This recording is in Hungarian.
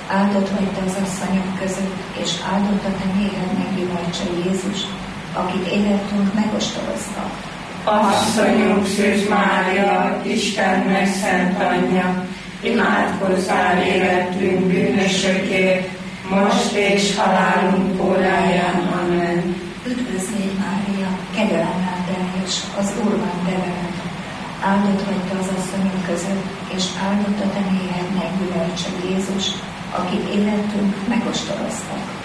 Áldott vagy te az asszonyok között, és áldott a te méhednek gyümölcse Jézus, akit énettünk megostoroztak. Asszonyunk Szűz Mária, Istennek szent anyja, imádkozzál érettünk bűnösökért, most és halálunk óráján. Amen. Üdvözl légy Mária, kegyelemmel teljes, az Úr van te veled. Áldott vagy te az asszonyok között, és áldott a te méhednek gyümölcse Jézus, akit énettünk megostoroztak.